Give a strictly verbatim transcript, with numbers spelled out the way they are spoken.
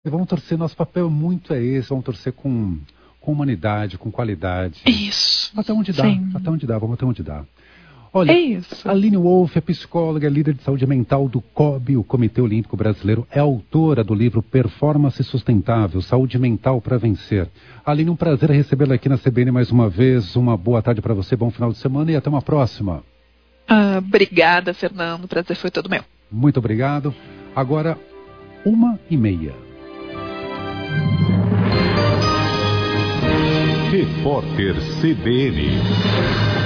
Vamos torcer, nosso papel muito é esse, vamos torcer com, com humanidade, com qualidade. Isso. Até onde dá, Sim. até onde dá, vamos até onde dá. Olha, É isso. Aline Wolf é psicóloga, é líder de saúde mental do C O B, o Comitê Olímpico Brasileiro, é autora do livro Performance Sustentável, Saúde Mental para Vencer. Aline, um prazer recebê-la aqui na C B N mais uma vez, uma boa tarde para você, bom final de semana e até uma próxima. Ah, obrigada, Fernando, o prazer foi todo meu. Muito obrigado. Agora, uma e meia. Repórter C B N.